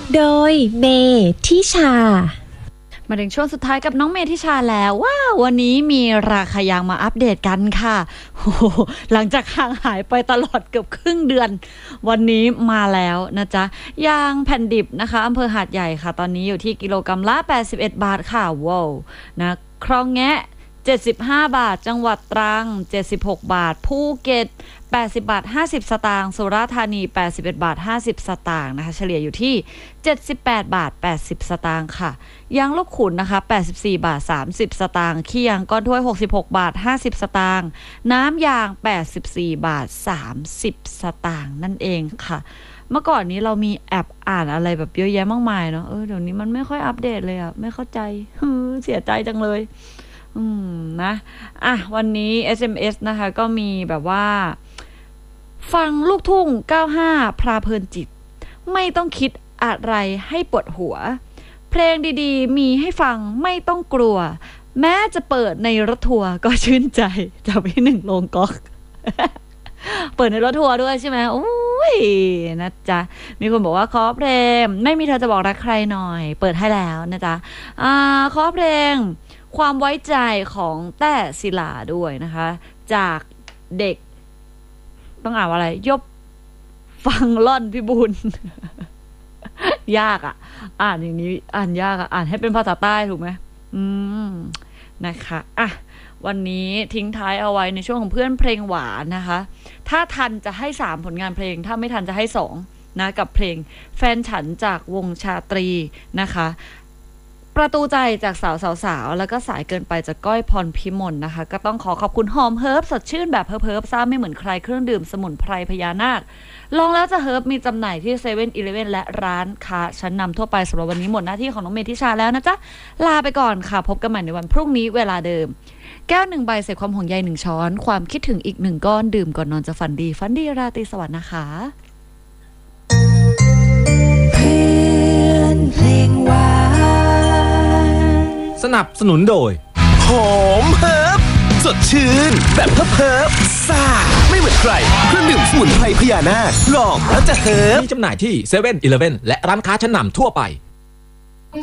โดยเมทิชามาถึงช่วงสุดท้ายกับน้องเมทิชาแล้วว้าววันนี้มีราคายางมาอัปเดตกันค่ะโอ้โหหลังจากห่างหายไปตลอดเกือบครึ่งเดือนวันนี้มาแล้วนะจ๊ะยางแผ่นดิบนะคะอำเภอหาดใหญ่ค่ะตอนนี้อยู่ที่กิโลกรัมละ81 บาทค่ะว้าวนะครองแงะ75 บาทจังหวัดตรัง76 บาทภูเก็ต80 บาท 50 สตางค์สุราษฎร์ธานี81 บาท 50 สตางค์นะคะเฉลี่ยอยู่ที่78 บาท 80 สตางค์ค่ะยางลบขุนนะคะ84 บาท 30 สตางค์ขี้ยางก้อนถ้วย66 บาท 50 สตางค์น้ำยาง84 บาท 30 สตางค์นั่นเองค่ะเมื่อก่อนนี้เรามีแอปอ่านอะไรแบบเยอะแยะมากมายเนาะเดี๋ยวนี้มันไม่ค่อยอัปเดตเลยอะไม่เข้าใจเสียใจจังเลยนะวันนี้ SMS นะคะก็มีแบบว่าฟังลูกทุ่ง95พราเพลินจิตไม่ต้องคิดอะไรให้ปวดหัวเพลงดีๆมีให้ฟังไม่ต้องกลัวแม้จะเปิดในรถทัวร์ก็ชื่นใจจากพี่หนึ่งโรงก๊อก เปิดในรถทัวร์ด้วยใช่ไหมโอ้ยนะจ๊ะมีคนบอกว่าขอเพลงไม่มีเธอจะบอกรักใครหน่อยเปิดให้แล้วนะจ๊ะขอเพลงความไว้ใจของแต้ศิลาด้วยนะคะจากเด็กต้องอ่านว่าอะไรยบฟังล่อนพิบูล ยากอ่านอย่างนี้อ่านยากอ่านให้เป็นภาษาใต้ถูกไหมนะคะวันนี้ทิ้งท้ายเอาไว้ในช่วงของเพื่อนเพลงหวานนะคะถ้าทันจะให้3ผลงานเพลงถ้าไม่ทันจะให้2นะกับเพลงแฟนฉันจากวงชาตรีนะคะประตูใจจากสาวแล้วก็สายเกินไปจากก้อยพรพิมลนะคะก็ต้องขอบคุณหอมเฮิร์บสดชื่นแบบเฮิร์บซ่าไม่เหมือนใครเครื่องดื่มสมุนไพรพญานาคลองแล้วจะเฮิร์บมีจำหน่ายที่7-Eleven และร้านค้าชั้นนำทั่วไปสำหรับวันนี้หมดหน้าที่ของน้องเมทิชาแล้วนะจ๊ะลาไปก่อนค่ะพบกันใหม่ในวันพรุ่งนี้เวลาเดิมแก้ว1 ใบใส่ความห่วงใย1 ช้อนความคิดถึงอีก1 ก้อนดื่มก่อนนอนจะฝันดีราตรีสวัสดิ์นะคะเพื่อนเพลงหวานสนับสนุนโดยหอมเฮิร์บสดชื่นแบบเฮิร์บซ่าไม่เหมือนใครเครื่องดื่มสมุนไพรพญานาคลองแล้วจะเฮิร์บมีจำหน่ายที่7-Eleven และร้านค้าชั้นนำทั่วไป